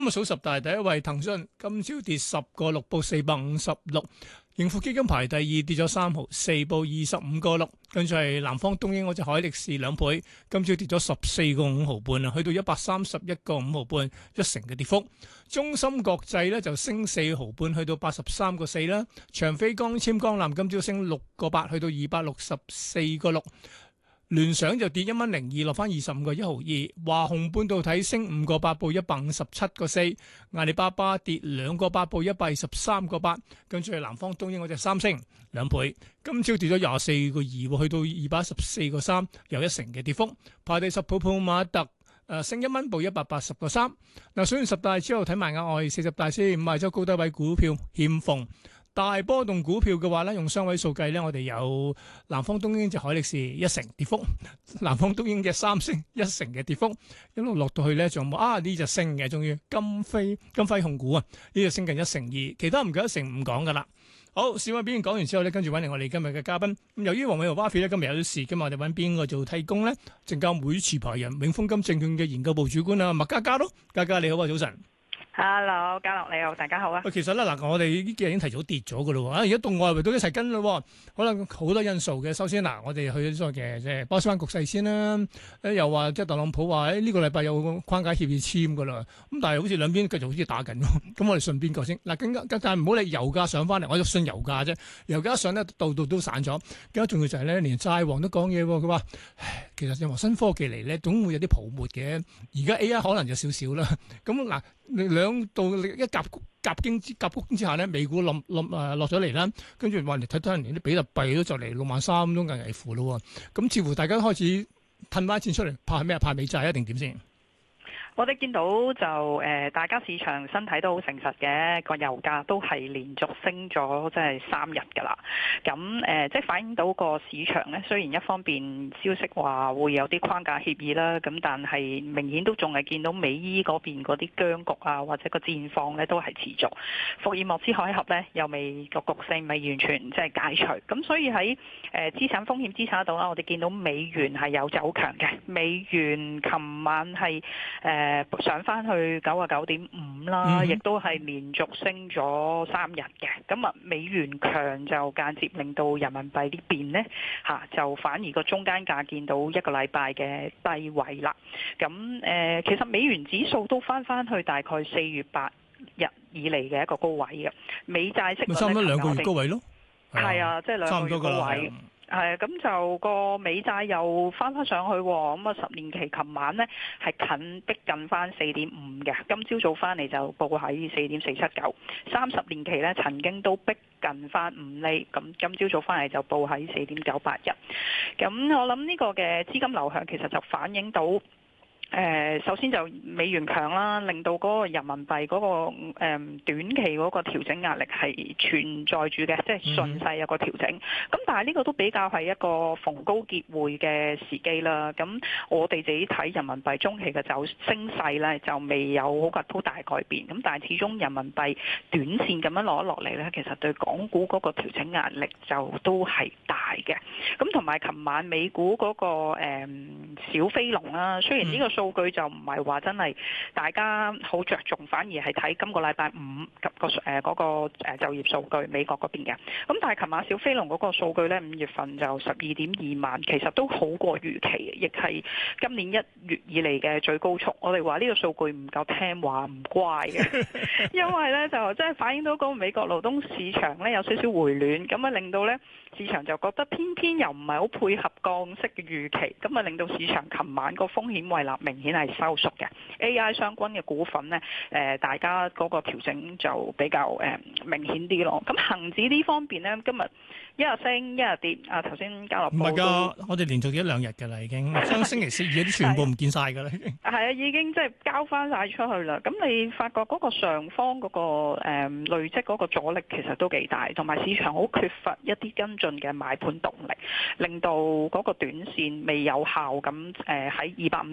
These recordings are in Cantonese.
咁啊，數十大第一位騰訊，今朝跌10個6，報456。盈富基金排第二，跌咗3毫4，報25個6。跟住係南方東英嗰隻海力士2倍，今朝跌咗14個5毫半啊，去到131個5毫半，一成嘅跌幅。中芯國際咧就升4毫半，去到83個4啦。長飛光纖光纜今朝升6個8，去到264個6。聯想就跌1蚊02，落翻25個1毫2。華虹半導體升5個8，報157個4。阿里巴巴跌2個8，報123個8。跟住係南方東英嗰隻三星2倍，今朝跌咗24個2，去到214個3，有一成嘅跌幅。排第十，普馬特升1蚊，報180個3。嗱，數完十大之後睇埋額外40大先，五十周高低位股票欠奉。大波動股票嘅話咧，用雙位數計咧，我哋有南方東英隻海力士一成跌幅，南方東英隻三星一成嘅跌幅，一路落到去咧，仲有冇呢隻升嘅，仲要金輝控股啊，呢隻升近1成2，其他唔夠1成5講噶啦。好，市況表現講完之後咧，跟住揾嚟我哋今日嘅嘉賓。咁由於黃偉豪 Wafi 咧今日有啲事，今日我哋揾邊個做替工咧？證監會持牌人永豐金證券嘅研究部主管啊，麥嘉嘉咯，嘉嘉你好啊，早晨。 Hello，嘉樂你好，大家好啊！ 喂，其實咧嗱，我哋呢幾日已經提早跌咗噶咯喎，而家同外圍都一齊跟咯，可能好多因素嘅。首先嗱，我哋去咗所謂嘅即係波斯灣局勢先啦，又話即係特朗普話呢個禮拜有個框架協議簽噶啦，咁但係好似兩邊繼續好似打緊喎，咁我哋順邊個先？嗱，但係唔好理油價上翻嚟，我就信油價啫。油價上咧，度度都散咗，更加重要就係咧，連債王都講嘢喎，佢話其實任何新科技嚟咧，總會有啲泡沫嘅。而家 AI 可能有少少啦，咁嗱。兩度一夾谷之下咧，美股落咗嚟啦，跟住話嚟睇睇連啲比特幣都就嚟63,000都近危乎咯喎，咁似乎大家都開始褪翻錢出嚟，派咩？派美債一定點先？ 我哋見到就大家市場身體都好誠實嘅，個油價都係連續升咗即係3日㗎啦。咁即係反映到個市場咧，雖然一方面消息話會有啲框架協議啦，咁但係明顯都仲係見到美伊嗰邊嗰啲僵局啊，或者個戰況咧都係持續。福爾摩斯海峽咧又未個局勢未完全即係解除，咁所以喺資產風險資產度啦，我哋見到美元係有走強嘅。美元琴晚係上翻去99.5啦，亦都係連續升咗3日嘅。咁啊，美元強就間接令到人民幣呢邊呢，就反而個中間價見到一個禮拜嘅低位啦。咁其實美元指數都翻去大概4月8日以嚟嘅一個高位嘅。美債息率差唔多2個月高位咯。 係啊，即係2個月高位。係咁就個美債又翻上去喎，咁啊10年期琴晚呢係逼近翻4.5嘅，今朝早翻嚟就報喺4.479， 30年期呢曾經都逼近翻5厘，咁今朝早翻嚟就報喺4.981，咁我諗呢個嘅資金流向其實就反映到。首先就美元強啦，令到嗰個人民幣嗰個短期嗰個調整壓力係存在住嘅，即係順勢有個調整。咁但係呢個都比較係一個逢高結匯嘅時機啦。咁我哋自己睇人民幣中期嘅升勢咧，就未有好大改變。咁但係始終人民幣短線咁樣落嚟咧，其實對港股嗰個調整壓力就都係大嘅。咁同埋琴晚美股嗰個小飛龍啦，雖然呢個數據就唔係話真係大家好着重，反而係睇今個禮拜5嗰個就業數據美國嗰邊嘅。咁但係琴晚小飛龍嗰個數據咧，5月份就12.2萬，其實都好過預期，亦係今年1月以嚟嘅最高速。我哋話呢個數據唔夠聽話唔乖嘅，因為咧就即係反映到嗰個美國勞動市場咧有少少回暖，咁啊令到咧市場就覺得偏又唔係好配合降息嘅預期，咁啊令到市場琴晚個風險胃納明顯係收縮嘅。AI 相關嘅股份呢，大家嗰個調整就比較明顯啲咯。咁恆指呢方面呢，今日一日升一日跌。頭先交落報唔係㗎，我哋連續跌1-2日㗎啦，已經。將星期四二啲全部唔見晒㗎啦，已經。 係啊，已經即係交翻晒出去啦。咁你發覺嗰個上方嗰個累積嗰個阻力其實都幾大，同埋市場好缺乏一啲跟進嘅買盤動力，令到嗰個短線未有效咁喺250天線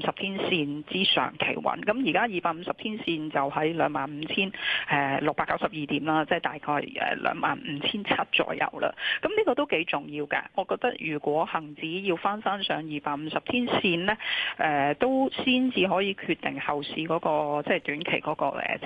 線之上企穩。咁而家250天線就喺25,692點啦，即係大概25,700左右啦。咁呢個都幾重要嘅。我覺得如果恆指要翻上250天線呢，都先至可以決定後市嗰個即係短期嗰個即